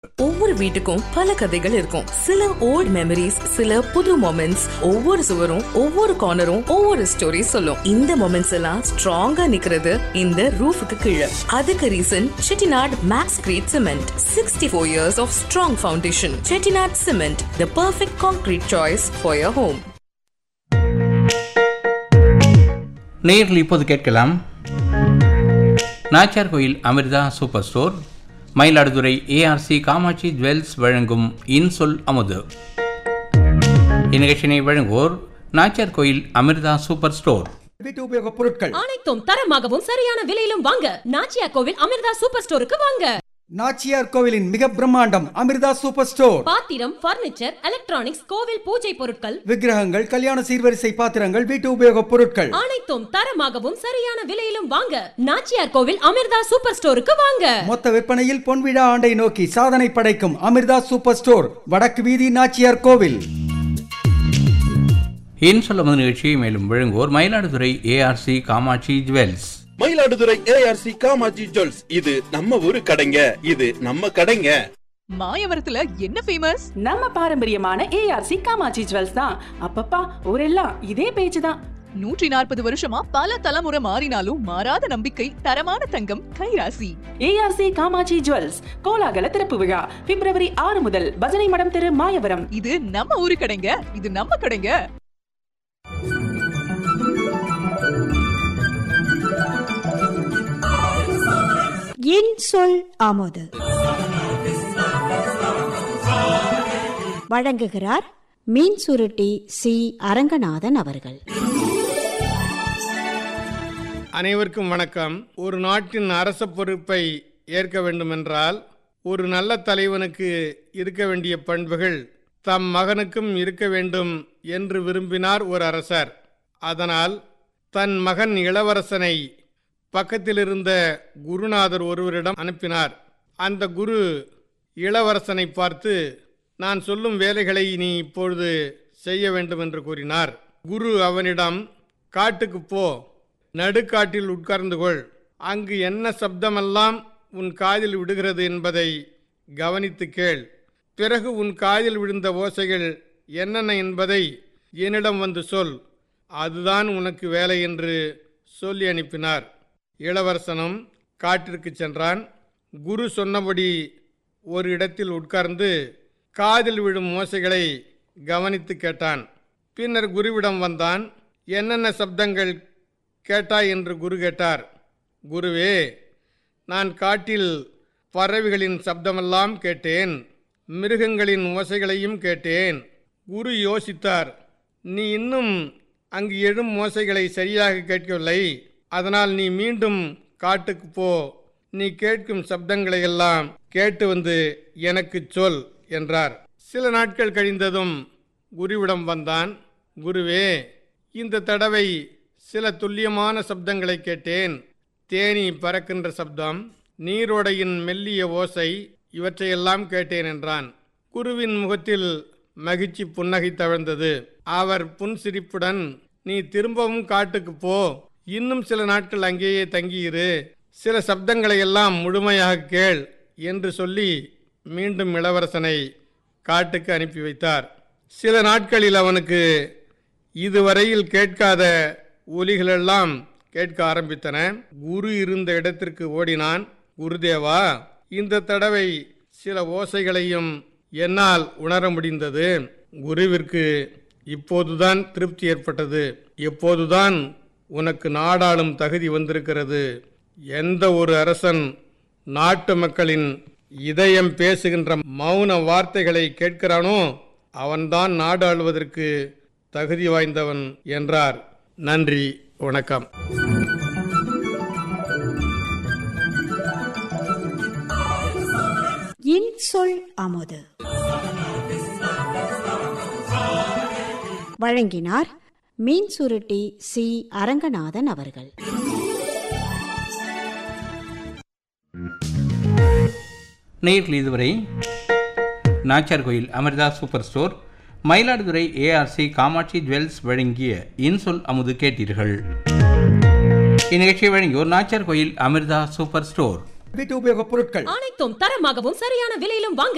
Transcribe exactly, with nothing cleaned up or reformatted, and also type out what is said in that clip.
ஒவ்வொரு வீட்டுக்கும் பல கதைகள் இருக்கும். சில ஓல்ட் மெமரிஸ், சில புது மொமெண்ட்ஸ். ஒவ்வொரு சுவரும் ஒவ்வொரு கார்னரும் ஒவ்வொரு ஸ்டோரி சொல்லும். இந்த மொமெண்ட்ஸ் எல்லாம் ஸ்ட்ராங்கா நிக்கிறது இந்த ரூஃபுக்கு கீழே. அதுக்கு reason Chettinad maths great cement. Sixty four years of strong foundation. Chettinad cement, the perfect concrete choice for your home. நேரில் இப்போது கேட்கலாம். நாச்சியார் கோயில் Amrita super store, Mayiladuthurai ARC Kamakshi jewels வழங்கும் இன்சொல் அமுது. இந்நிகழ்ச்சியினை வழங்குவோர் நாச்சியார் கோயில் அமிர்தா சூப்பர் ஸ்டோர். வீட்டு உபயோகப் பொருட்கள் அனைத்தும் தரமாகவும் சரியான விலையிலும் வாங்க நாச்சியார் கோவில் அமிர்தா சூப்பர் ஸ்டோருக்கு வாங்க. நாச்சியார் கோவிலின் மிக பிரம்மாண்டம் அமிர்தா சூப்பர் ஸ்டோர். பாத்திரம், பர்னிச்சர், எலக்ட்ரானிக்ஸ், கோவில் பூஜை பொருட்கள், விக்கிரகங்கள், கல்யாண சீர்வரிசை பாத்திரங்கள், வீட்டு உபயோகப் பொருட்கள் அனைத்தும் தரமாகவும் சரியான விலையிலும் வாங்க நாச்சியார் கோவில் அமிர்தா சூப்பர் ஸ்டோருக்கு வாங்க. மொத்த விற்பனையில் பொன்விழா ஆண்டை நோக்கி சாதனை படைக்கும் அமிர்தா சூப்பர் ஸ்டோர், வடக்கு வீதி, நாச்சியார் கோவில். இன்சொல் அமுது நிகழ்ச்சியை மேலும் வழங்குவோர் Mayiladuthurai ARC Kamakshi jewels. Mayiladuthurai ARC Kamakshi jewels, இது நம்ம ஊரு கடைங்க, இது நம்ம கடைங்க. மாயவரத்துல என்ன ஃபேமஸ்? நம்ம பாரம்பரியமான ஏஆர்சி காமாட்சி ஜுவல்ஸ் தான். அப்பப்பா ஊரெல்லாம் இதே பேச்சு தான். நூற்றி நாற்பது வருஷமா பல தலைமுறை மாறினாலும் மாறாத நம்பிக்கை, தரமான தங்கம், கைராசி. ஏஆர்சி காமாட்சி ஜுவல்ஸ் கோலாகல திறப்பு விழா பிப்ரவரி ஆறு முதல் பஜனை மடம் தெரு, மாயவரம். இது நம்ம ஊரு கடைங்க, இது நம்ம கடைங்க. இன்சொல் அமுது வழங்குகிறார் மீன் சுருட்டி சி அரங்கநாதன் அவர்கள். அனைவருக்கும் வணக்கம். ஒரு நாட்டின் அரச பொறுப்பை ஏற்க வேண்டுமென்றால் ஒரு நல்ல தலைவனுக்கு இருக்க வேண்டிய பண்புகள் தம் மகனுக்கும் இருக்க வேண்டும் என்று விரும்பினார் ஒரு அரசர். அதனால் தன் மகன் இளவரசனை பக்கத்தில் இருந்த குருநாதர் ஒருவரிடம் அனுப்பினார். அந்த குரு இளவரசனை பார்த்து, நான் சொல்லும் வேலைகளை நீ இப்பொழுது செய்ய வேண்டும் என்று கூறினார். குரு அவனிடம், காட்டுக்கு போ, நடுக்காட்டில் உட்கார்ந்து கொள், அங்கு என்ன சப்தமெல்லாம் உன் காதில் விடுகிறது என்பதை கவனித்து கேள், பிறகு உன் காதில் விழுந்த ஓசைகள் என்னென்ன என்பதை என்னிடம் வந்து சொல், அதுதான் உனக்கு வேலை என்று சொல்லி அனுப்பினார். இளவரசனும் காட்டிற்கு சென்றான். குரு சொன்னபடி ஒரு இடத்தில் உட்கார்ந்து காதில் விழும் ஓசைகளை கவனித்து கேட்டான். பின்னர் குருவிடம் வந்தான். என்னென்ன சப்தங்கள் கேட்டாய் என்று குரு கேட்டார். குருவே, நான் காட்டில் பறவைகளின் சப்தமெல்லாம் கேட்டேன், மிருகங்களின் ஓசைகளையும் கேட்டேன். குரு யோசித்தார். நீ இன்னும் அங்கு எழும் ஓசைகளை சரியாக கேட்கவில்லை, அதனால் நீ மீண்டும் காட்டுக்கு போ, நீ கேட்கும் சப்தங்களையெல்லாம் கேட்டு வந்து எனக்கு சொல் என்றார். சில நாட்கள் கழிந்ததும் குருவிடம் வந்தான். குருவே, இந்த தடவை சில துல்லியமான சப்தங்களை கேட்டேன். தேனீ பறக்கின்ற சப்தம், நீரோடையின் மெல்லிய ஓசை, இவற்றையெல்லாம் கேட்டேன் என்றான். குருவின் முகத்தில் மகிழ்ச்சி புன்னகை தவழ்ந்தது. அவர் புன்சிரிப்புடன், நீ திரும்பவும் காட்டுக்கு போ, இன்னும் சில நாட்கள் அங்கேயே தங்கியிரு, சில சப்தங்களை எல்லாம் முழுமையாக கேள் என்று சொல்லி மீண்டும் இளவரசனை காட்டுக்கு அனுப்பி வைத்தார். சில நாட்களில் அவனுக்கு இதுவரையில் கேட்காத ஒலிகளெல்லாம் கேட்க ஆரம்பித்தன. குரு இருந்த இடத்திற்கு ஓடினான். குருதேவா, இந்த தடவை சில ஓசைகளையும் என்னால் உணர முடிந்தது. குருவிற்கு இப்போதுதான் திருப்தி ஏற்பட்டது. எப்போதுதான் உனக்கு நாடாளும் தகுதி வந்திருக்கிறது. எந்த ஒரு அரசன் நாட்டு மக்களின் இதயம் பேசுகின்ற மௌன வார்த்தைகளை கேட்கிறானோ அவன்தான் நாடு ஆளுவதற்கு தகுதி வாய்ந்தவன் என்றார். நன்றி, வணக்கம். இன்சொல் அமுது வழங்கினார் மீன் சுருட்டி சி அரங்கநாதன் அவர்கள். நேரில் இதுவரை நாச்சியார் கோயில் Amrita super store, Mayiladuthurai ARC Kamakshi jewels வழங்கிய இன்சொல் அமுது கேட்டீர்கள். இந்நிகழ்ச்சியை வழங்கியோர் நாச்சியார் கோயில் அமிர்தா சூப்பர் ஸ்டோர். வீட்டு உபயோகப் பொருட்கள் அனைத்தும் தரமாகவும் சரியான விலையிலும் வாங்க